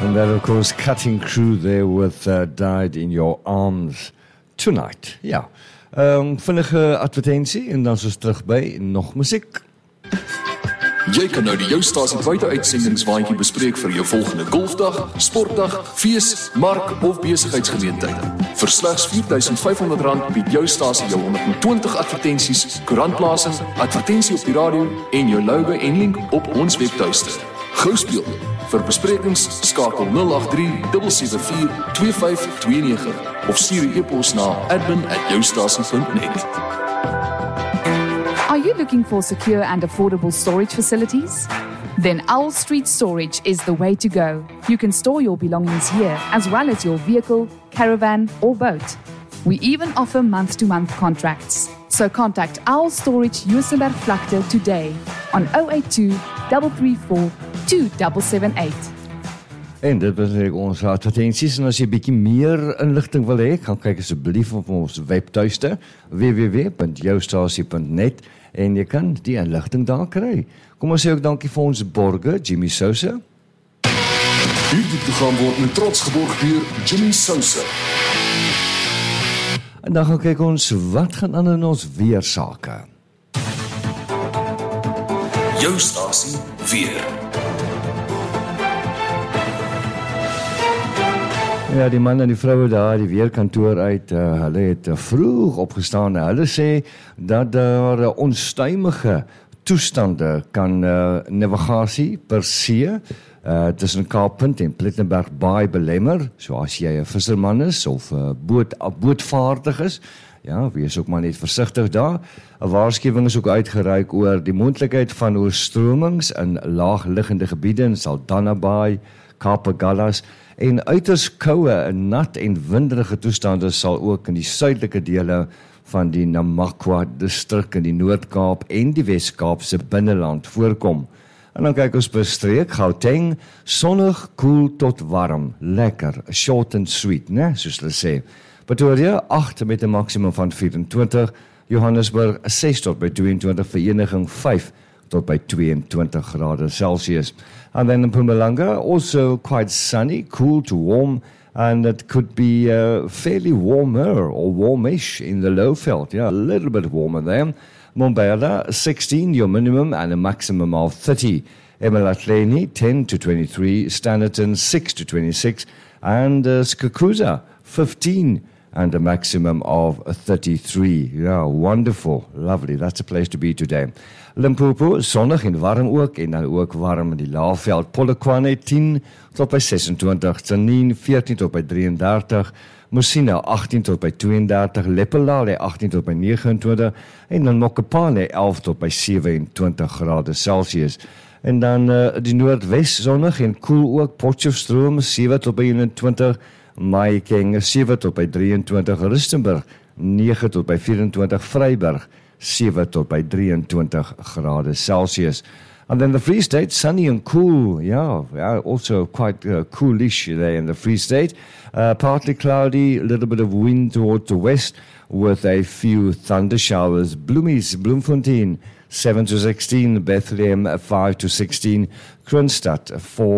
And then, of course, Cutting Crew there with Died in Your Arms Tonight. Ja, vinnige advertentie en dan is ons terug by nog musiek. Jy kan nou die Jou Stasie buite-uitsendingswaandjie bespreek vir jou volgende golfdag, sportdag, fees, mark of besigheidsgeleentheid. Vir slegs R4,500 bied Jou Stasie jou 120 advertensies, koerantplasing, advertensie op die radio en jou logo en link op ons webtuiste. Gou speel. Vir besprekings skakel 083-774-2529 of stuur 'n e-pos na admin@joustasie.net. Are you looking for secure and affordable storage facilities? Then Owl Street Storage is the way to go. You can store your belongings here as well as your vehicle, caravan or boat. We even offer month-to-month contracts. So contact Owl Storage Juisenberg Vlakte today on 082 334 2778. En dit was ons advertenties, en as jy bietjie meer inligting wil hê, gaan kyk asseblief op ons webtuiste www.joustasie.net en jy kan die inligting daar kry. Kom ons sê ook dankie vir ons borge, Jimmy Sousa. Hierdie program word met trots geborg deur Jimmy Sousa. En dan gaan kyk ons wat gaan aan in ons weersake. Jou stasie weer. Ja, die man en die vroue daar, die weerkantoor uit, hulle het vroeg opgestaan. Hulle sê dat daar onstuimige toestande kan navigasie per see tussen Kaappunt en Plettenberg Baai belemmer. So as jy 'n visserman is of bootvaardig is, ja, wees ook maar net versigtig daar. 'n Waarskuwing is ook uitgereik oor die moontlikheid van oorstromings in laagliggende gebiede in Saldanha Baai, Kaapagullas, en uiters koue, nat en winderige toestande sal ook in die suidelike dele van die Namakwa distrik in die Noord-Kaap en die Wes-Kaapse binneland voorkom. En dan kyk ons by streek, Gauteng, sonnig, koel tot warm, lekker, short and sweet, né, soos hulle sê. Pretoria, 8 met 'n maksimum van 24, Johannesburg, 6 tot by 22, Vereniging 5 tot by 22 grade Celsius. And then in Mpumalanga, also quite sunny, cool to warm, and it could be fairly warmer or warmish in the Lowveld. Yeah, a little bit warmer there. Mbombela, 16, your minimum, and a maximum of 30. Emalahleni, 10 to 23. Standerton, 6 to 26. And Skukuza, 15, and a maximum of 33. Yeah, wonderful, lovely. That's a place to be today. Limpopo, sonnig en warm ook, en dan ook warm in die Laagveld. Polokwane, 10 tot by 26. Tzaneen, 14 tot by 33. Musina, 18 tot by 32. Lepelale, 18 tot by 29. En dan Mokopane, 11 tot by 27 grade Celsius. En dan die Noordwes, sonnig en koel ook. Potchefstroom, 7 tot by 21. Mahikeng, 7 tot by 23. Rustenburg, 9 tot by 24. Vryburg, 7 tot by 23 grade Celsius. And then the Free State, sunny and cool, yeah also quite coolish there in the Free State. Partly cloudy, a little bit of wind towards the west with a few thunder showers. Bloemfontein, 7 to 16, Bethlehem, 5 to 16, Kroonstad,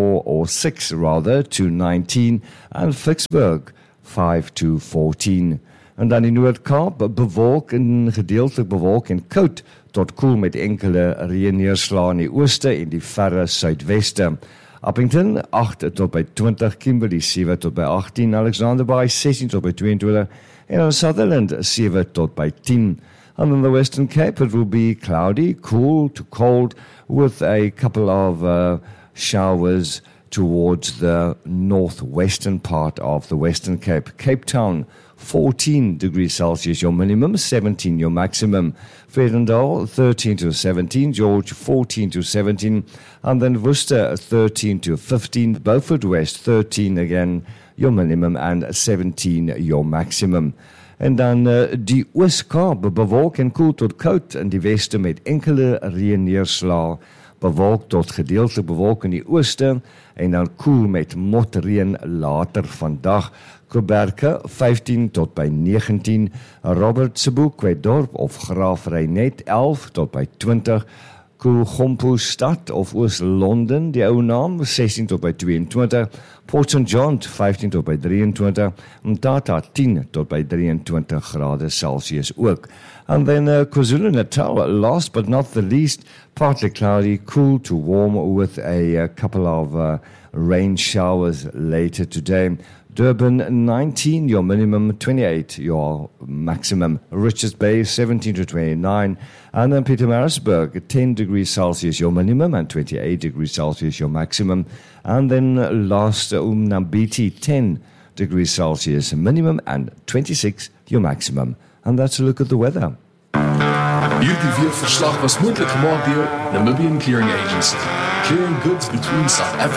6 to 19, and Vicksburg, 5 to 14. En dan in Noord-Kaap, bewolk en gedeeltelik bewolk en koud tot koel met enkele reënneerslae in die ooste en die verre suidweste. Appington, 8 tot by 20, Kimberley, 7 tot by 18, Alexander Bay, 16 tot by 22, en in Sutherland, 7 tot by 10. And in the Western Cape, it will be cloudy, cool to cold, with a couple of showers towards the northwestern part of the Western Cape. Cape Town, 14 degrees Celsius, your minimum, 17 your maximum. Vredendal, 13 to 17. George, 14 to 17. And then Worcester, 13 to 15. Beaufort West, 13 again, your minimum, and 17 your maximum. En dan die Oos-Kaap, bewolk en koel tot koud in die weste met enkele reënneerslae. Bewolk tot gedeeltelik bewolk in die ooste en dan koel met motreën later vandag. Koberke 15 tot by 19, Robert Sebokwe dorp of Graafrenet 11 tot by 20, Koolgompo stad of Oos-London, die ou naam, 16 tot by 22, Port St. John 15 tot by 23, Mthatha 10 tot by 23 grade Celsius ook. And then KwaZulu-Natal, last but not the least, partly cloudy, cool to warm with a couple of rain showers later today. Durban 19, your minimum, 28, your maximum. Richards Bay 17 to 29. And then Pietermaritzburg 10 degrees Celsius, your minimum, and 28 degrees Celsius, your maximum. And then last, Umnambiti 10 degrees Celsius, minimum, and 26, your maximum. And that's a look at the weather. Hierdie weerverslag was moontlik gemaak deur Namibian Clearing Agency. Clearing goods between South Africa